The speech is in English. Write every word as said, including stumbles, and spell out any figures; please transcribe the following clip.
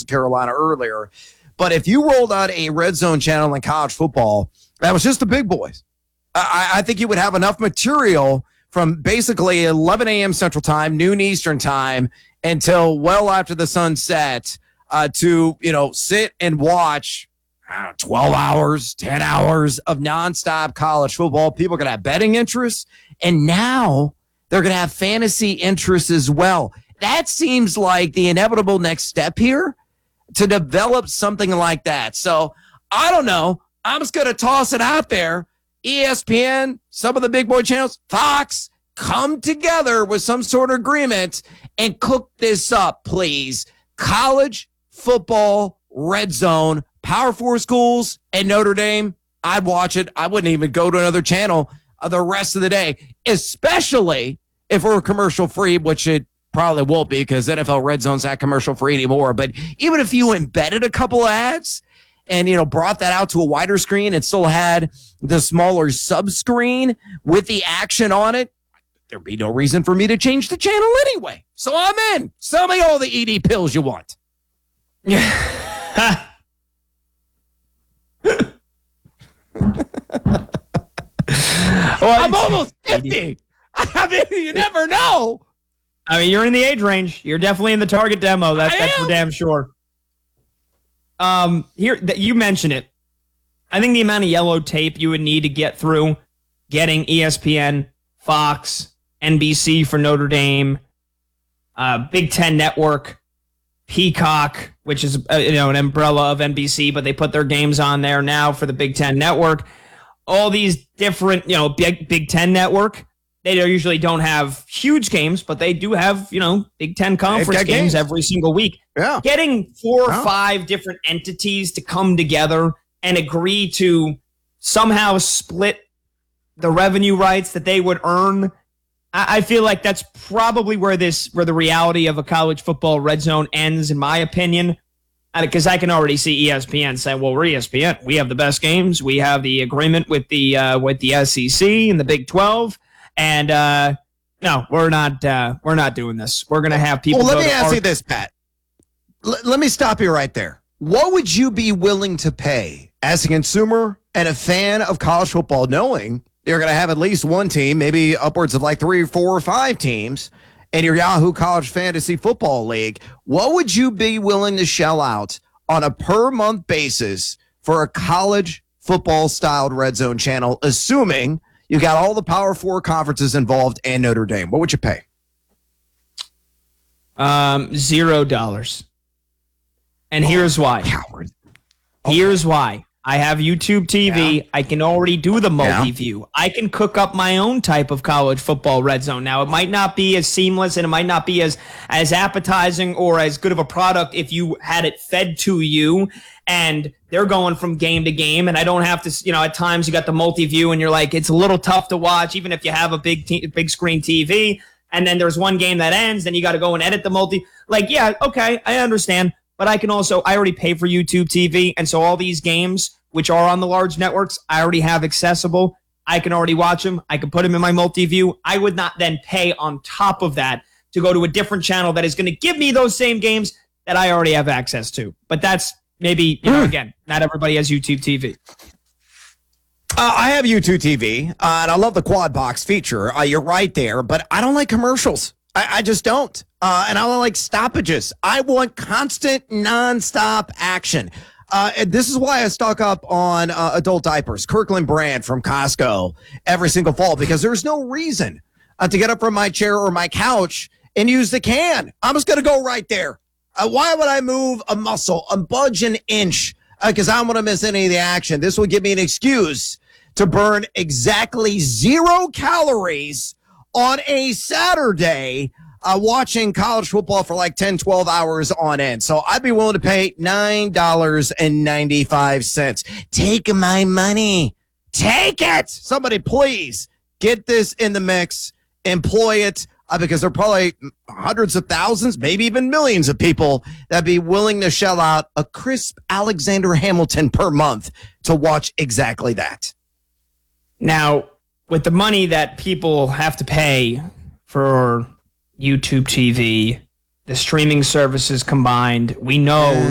Coastal Carolina earlier. But if you rolled out a red zone channel in college football, that was just the big boys. I, I think you would have enough material from basically eleven a.m. Central Time, noon Eastern Time, until well after the sun set uh, to, you know, sit and watch I don't know, twelve hours, ten hours of nonstop college football. People are going to have betting interests, and now they're going to have fantasy interests as well. That seems like the inevitable next step here to develop something like that. So I don't know. I'm just going to toss it out there. E S P N, some of the big boy channels, Fox, come together with some sort of agreement and cook this up, please. College football red zone, Power Four schools and Notre Dame. I'd watch it. I wouldn't even go to another channel uh, the rest of the day, especially if we're commercial free, which it probably won't be because N F L Red Zone's not commercial free anymore. But even if you embedded a couple of ads and, you know, brought that out to a wider screen and still had the smaller sub screen with the action on it, there'd be no reason for me to change the channel anyway. So I'm in. Sell me all the E D pills you want. Yeah. Well, I'm almost fifty. I mean, you never know. I mean, you're in the age range. You're definitely in the target demo. That's, that's for damn sure. Um, here, th- you mentioned it. I think the amount of yellow tape you would need to get through getting E S P N, Fox, N B C for Notre Dame, uh, Big Ten Network, Peacock, which is uh, you know an umbrella of N B C, but they put their games on there now for the Big Ten Network. All these different, you know, Big Big Ten Network. They usually don't have huge games, but they do have, you know, Big Ten conference games, games every single week. Yeah. Getting four or yeah. five different entities to come together and agree to somehow split the revenue rights that they would earn. I, I feel like that's probably where this, where the reality of a college football red zone ends, in my opinion. Because I can already see E S P N saying, "Well, we're E S P N. We have the best games. We have the agreement with the uh, with the S E C and the Big twelve." And uh, no, we're not. Uh, we're not doing this. We're gonna have people. Well, let go me to ask our- you this, Pat. L- let me stop you right there. What would you be willing to pay as a consumer and a fan of college football, knowing you're going to have at least one team, maybe upwards of like three, four, or five teams in your Yahoo College Fantasy Football League? What would you be willing to shell out on a per month basis for a college football styled red zone channel, assuming you got all the Power Four conferences involved and Notre Dame? What would you pay? Um, zero dollars. And oh, here's why. Coward. Okay. Here's why. I have YouTube T V. Yeah. I can already do the multi-view. Yeah. I can cook up my own type of college football red zone. Now, it might not be as seamless and it might not be as, as appetizing or as good of a product if you had it fed to you and they're going from game to game. And I don't have to, you know, at times you got the multi-view and you're like, it's a little tough to watch, even if you have a big, t- big screen T V. And then there's one game that ends, then you got to go and edit the multi. Like, yeah, okay, I understand. But I can also, I already pay for YouTube T V. And so all these games, which are on the large networks, I already have accessible. I can already watch them. I can put them in my multi-view. I would not then pay on top of that to go to a different channel that is going to give me those same games that I already have access to. But that's maybe, you know, again, not everybody has YouTube T V. Uh, I have YouTube T V, uh, and I love the quad box feature. Uh, you're right there, but I don't like commercials. I, I just don't. Uh, and I don't like stoppages. I want constant, nonstop action. Uh, and this is why I stock up on uh, adult diapers, Kirkland brand from Costco, every single fall, because there's no reason uh, to get up from my chair or my couch and use the can. I'm just going to go right there. Uh, why would I move a muscle, a budge an inch? Because uh, I don't want to miss any of the action. This will give me an excuse to burn exactly zero calories on a Saturday uh, watching college football for like ten, twelve hours on end. So I'd be willing to pay nine dollars and ninety-five cents. Take my money. Take it. Somebody please get this in the mix. Employ it uh, because there are probably hundreds of thousands, maybe even millions of people that'd be willing to shell out a crisp Alexander Hamilton per month to watch exactly that. Now, with the money that people have to pay for YouTube T V, the streaming services combined, we know